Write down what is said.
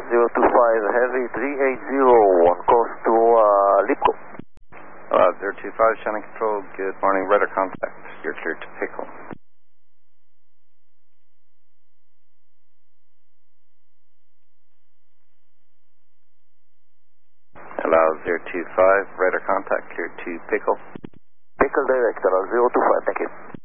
025 Heavy 380 on course to Lipko. 025 Shannon Control, good morning, radar contact. You're cleared to Pickle. Hello, 025, radar contact, cleared to Pickle. Pickle direct, 025, thank you.